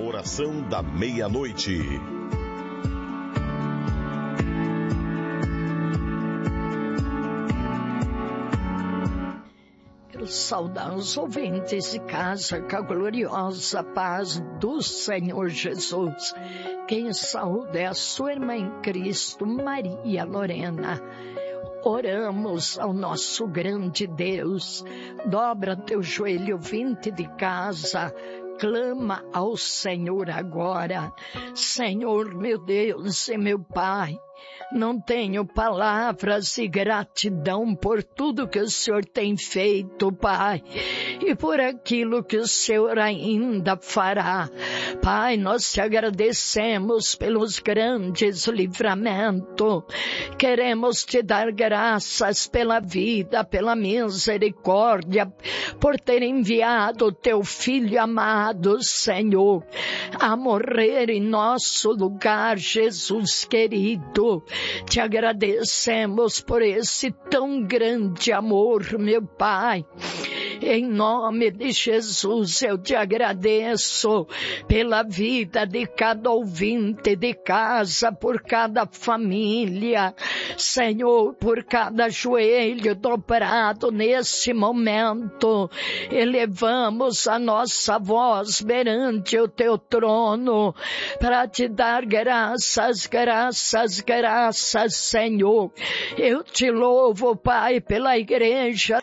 Oração da meia-noite. Quero saudar os ouvintes de casa com a gloriosa paz do Senhor Jesus. Quem saúda é a sua irmã em Cristo, Maria Lorena. Oramos ao nosso grande Deus. Dobra teu joelho, vinte de casa. Clama ao Senhor agora. Senhor, meu Deus e meu Pai, não tenho palavras de gratidão por tudo que o Senhor tem feito, Pai, e por aquilo que o Senhor ainda fará. Pai, nós te agradecemos pelos grandes livramentos. Queremos te dar graças pela vida, pela misericórdia, por ter enviado o teu Filho amado, Senhor, a morrer em nosso lugar, Jesus querido. Te agradecemos por esse tão grande amor, meu Pai. Em nome de Jesus, eu te agradeço pela vida de cada ouvinte de casa, por cada família, Senhor, por cada joelho dobrado nesse momento. Elevamos a nossa voz perante o teu trono para te dar graças, graças, graças, Senhor. Eu te louvo, Pai, pela igreja,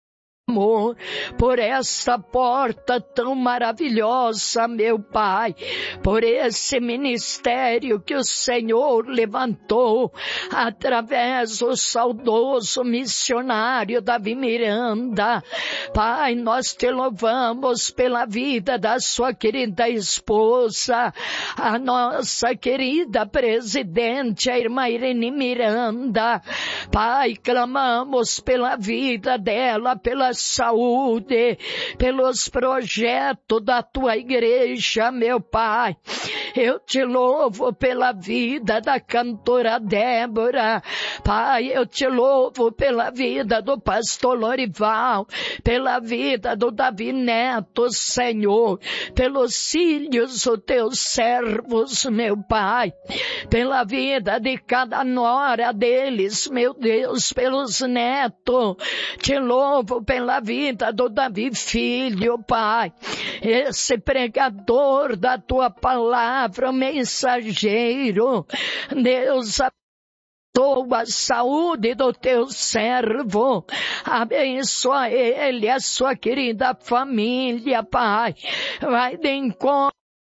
amor, por essa porta tão maravilhosa, meu Pai, por esse ministério que o Senhor levantou através do saudoso missionário Davi Miranda. Pai, nós te louvamos pela vida da sua querida esposa, a nossa querida presidente, a irmã Irene Miranda. Pai, clamamos pela vida dela, pela saúde, pelos projetos da tua igreja, meu Pai. Eu te louvo pela vida da cantora Débora. Pai, eu te louvo pela vida do pastor Lorival, pela vida do Davi Neto, Senhor, pelos filhos dos teus servos, meu Pai, pela vida de cada nora deles, meu Deus, pelos netos. Te louvo pela vida do Davi Filho, Pai, esse pregador da tua palavra, mensageiro. Deus, abençoa a saúde do teu servo, abençoa ele, a sua querida família, Pai. Vai de encontro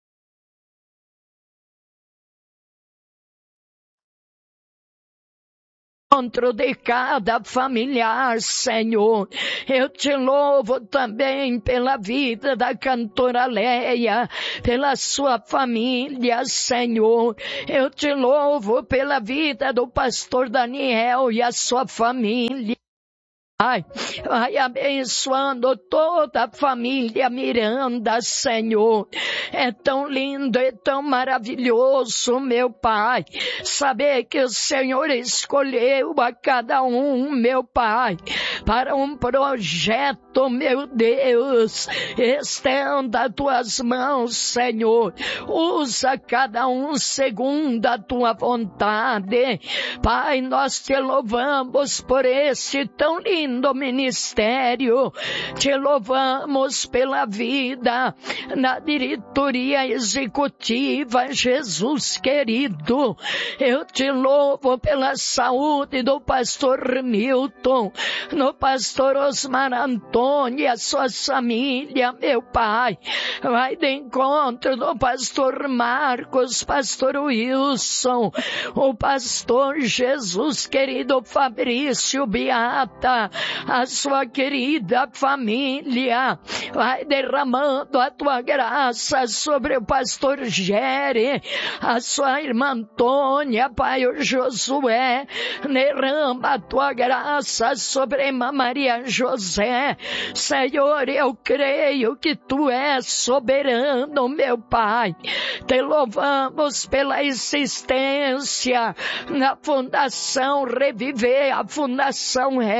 de cada familiar, Senhor. Eu te louvo também pela vida da cantora Leia, pela sua família, Senhor. Eu te louvo pela vida do pastor Daniel e a sua família. Vai abençoando toda a família Miranda, Senhor. É tão lindo, é tão maravilhoso, meu Pai, saber que o Senhor escolheu a cada um, meu Pai, para um projeto, meu Deus. Estenda as tuas mãos, Senhor. Usa cada um segundo a tua vontade. Pai, nós te louvamos por esse tão lindo ministério. Te louvamos pela vida na diretoria executiva, Jesus querido. Eu te louvo pela saúde do pastor Milton, no pastor Osmar Antônio e a sua família, meu Pai. Vai de encontro do pastor Marcos, pastor Wilson, o pastor Jesus querido Fabrício Beata, a sua querida família. Vai derramando a tua graça sobre o pastor Gere, a sua irmã Antônia, Pai, o Josué. Derrama a tua graça sobre a irmã Maria José. Senhor, eu creio que tu és soberano, meu Pai. Te louvamos pela existência na Fundação Reviver, a Fundação Help,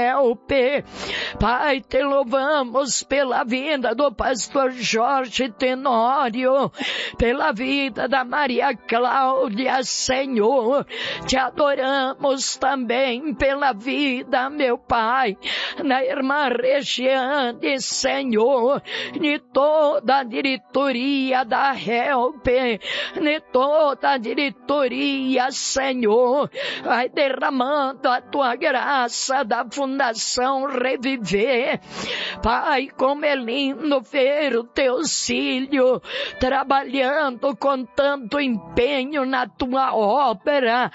Help. Pai, te louvamos pela vida do pastor Jorge Tenório, pela vida da Maria Cláudia, Senhor. Te adoramos também pela vida, meu Pai, da irmã Regiane, Senhor, de toda a diretoria da Help, de toda a diretoria, Senhor. Vai derramando a tua graça da Fundação Reviver. Pai, como é lindo ver o teu filho trabalhando com tanto empenho na tua obra.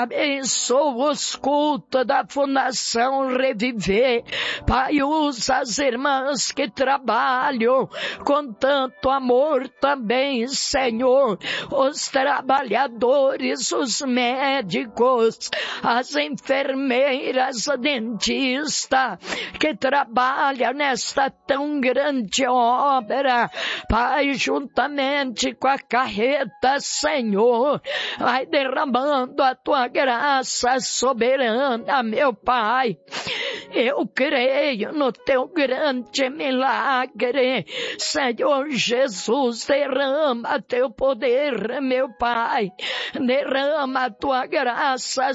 Abençoa os cultos da Fundação Reviver. Pai, usa as irmãs que trabalham com tanto amor também, Senhor. Os trabalhadores, os médicos, as enfermeiras, a dentista que trabalha nesta tão grande obra. Pai, juntamente com a carreta, Senhor, vai derramando a tua graça soberana, meu Pai. Eu creio no teu grande milagre. Senhor Jesus, derrama teu poder, meu Pai. Derrama a tua graça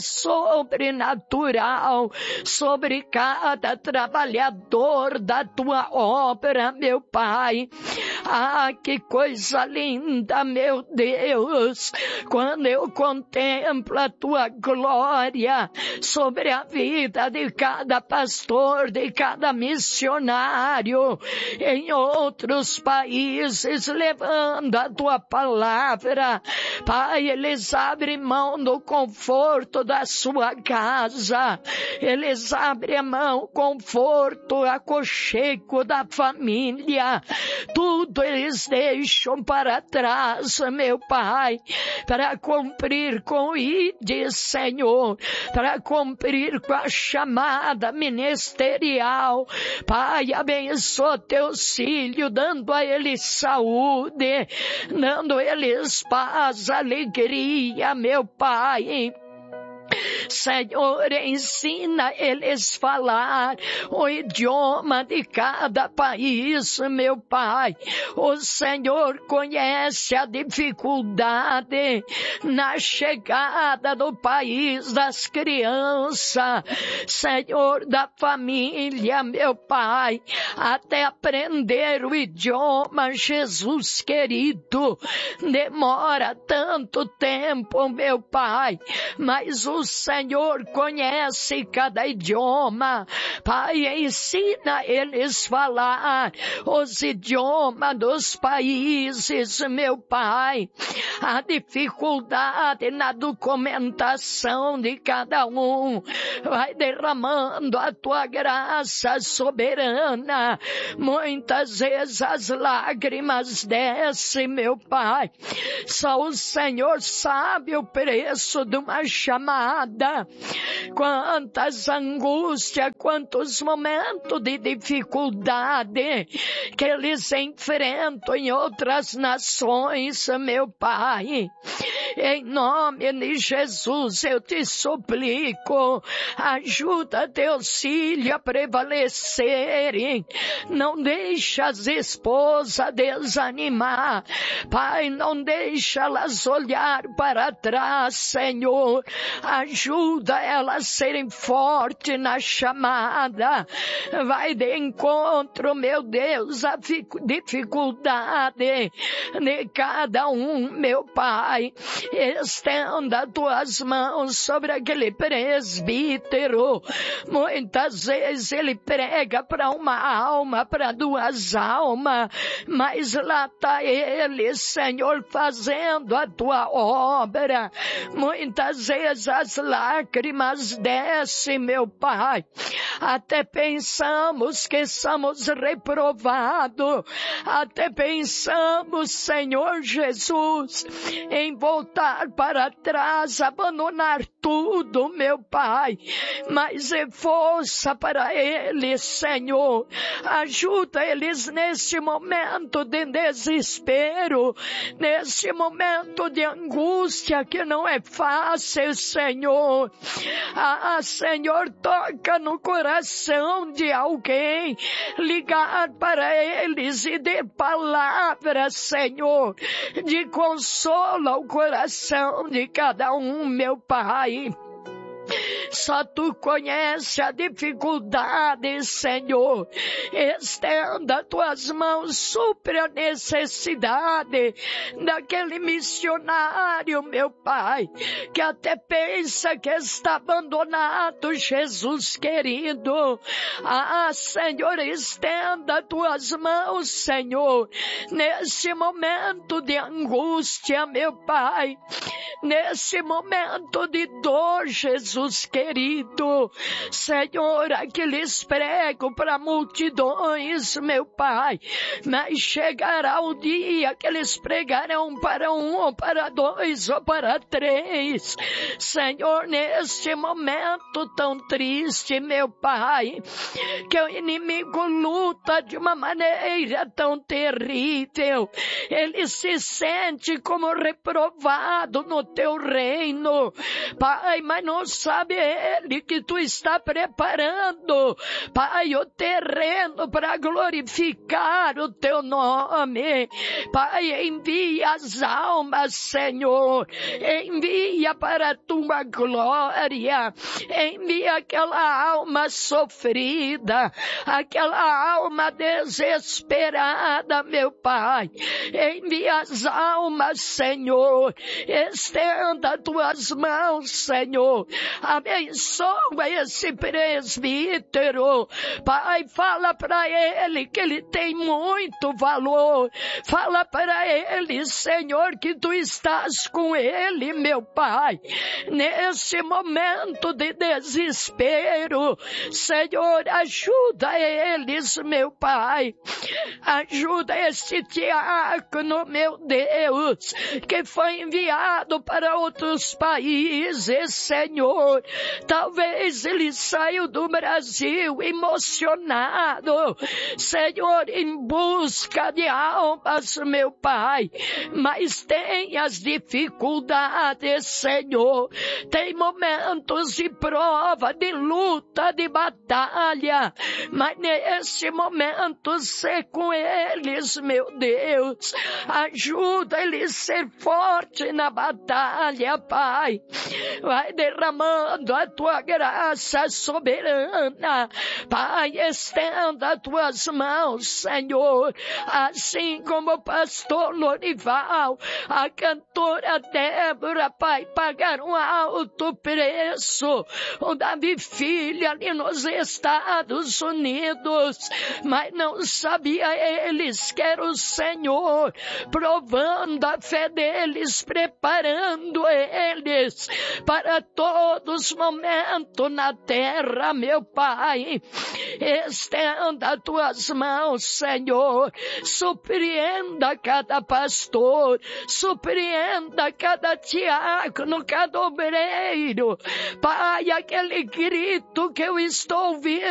sobrenatural sobre cada trabalhador da tua obra, meu Pai. Ah, que coisa linda, meu Deus, quando eu contemplo a tua glória sobre a vida de cada pastor, de cada missionário em outros países, levando a tua palavra. Pai, eles abrem mão do conforto da sua casa, eles abrem a mão, conforto, aconchego da família, tudo eles deixam para trás, meu Pai, para cumprir com o ID, Senhor, para cumprir com a chamada ministerial. Pai, abençoa teus filhos, dando a eles saúde, dando a eles paz, alegria, meu Pai. Senhor, ensina eles falar o idioma de cada país, meu Pai. O Senhor conhece a dificuldade na chegada do país das crianças, Senhor, da família, meu Pai, até aprender o idioma, Jesus querido. Demora tanto tempo, meu Pai, mas o Senhor conhece cada idioma. Pai, ensina eles falar os idiomas dos países, meu Pai. A dificuldade na documentação de cada um, vai derramando a tua graça soberana. Muitas vezes as lágrimas descem, meu Pai. Só o Senhor sabe o preço de uma chamada. Quantas angústias, quantos momentos de dificuldade que eles enfrentam em outras nações, meu Pai. Em nome de Jesus eu te suplico, ajuda teus filhos a prevalecerem. Não deixa as esposas desanimar. Pai, não deixa elas olhar para trás, Senhor. Ajuda elas a serem fortes na chamada. Vai de encontro, meu Deus, a dificuldade de cada um, meu Pai. Estenda tuas mãos sobre aquele presbítero. Muitas vezes ele prega para uma alma, para duas almas, mas lá está ele, Senhor, fazendo a tua obra. Muitas vezes as lágrimas descem, meu Pai. Até pensamos que somos reprovados. Até pensamos, Senhor Jesus, em voltar voltar para trás, abandonar tudo, meu Pai, mas é força para eles, Senhor. Ajuda eles nesse momento de desespero, nesse momento de angústia que não é fácil, Senhor. Senhor, toca no coração de alguém, ligar para eles e dê palavras, Senhor, de consolo ao coração de cada um, meu Pai. Só Tu conhece a dificuldade, Senhor. Estenda Tuas mãos, supre a necessidade daquele missionário, meu Pai, que até pensa que está abandonado, Jesus querido. Senhor, estenda Tuas mãos, Senhor, nesse momento de angústia, meu Pai, nesse momento de dor, Jesus querido. Senhor, aqueles pregam para multidões, meu Pai, mas chegará o dia que eles pregarão para um, ou para dois, ou para três. Senhor, neste momento tão triste, meu Pai, que o inimigo luta de uma maneira tão terrível, ele se sente como reprovado no Teu reino, Pai, mas não sabe ele que Tu está preparando, Pai, o terreno para glorificar o Teu nome. Pai, envia as almas, Senhor, envia para a Tua glória, envia aquela alma sofrida, aquela alma desesperada, meu Pai, envia as almas, Senhor, estenda Tuas mãos, Senhor, abençoa esse presbítero, Pai, fala para ele que ele tem muito valor, fala para ele, Senhor, que Tu estás com ele, meu Pai, nesse momento de desespero. Senhor, ajuda eles, meu Pai, ajuda esse diácono, meu Deus, que foi enviado para outros países, Senhor. Talvez ele saiu do Brasil emocionado, Senhor, em busca de almas, meu Pai, mas tem as dificuldades, Senhor, tem momentos de prova, de luta, de batalha, mas nesse momento ser com eles, meu Deus, ajuda eles a ser forte na batalha, Pai, vai derramando a Tua graça soberana, Pai, estenda Tuas mãos, Senhor, assim como o pastor Lorival, a cantora Débora, Pai, pagaram um alto preço, o Davi Filho ali nos Estados Unidos, mas não sabia eles que era o Senhor provando a fé deles, preparando eles para todos os momentos na terra, meu Pai. Estenda Tuas mãos, Senhor, surpreenda cada pastor, surpreenda cada diácono, cada obreiro, Pai, aquele grito que eu estou ouvindo